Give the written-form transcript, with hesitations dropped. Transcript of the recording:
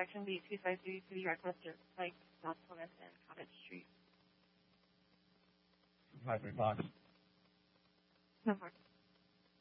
intersection be 253 to the Redcliffe like South Plymouth and Cottage Street? 5 3 Fox. No more.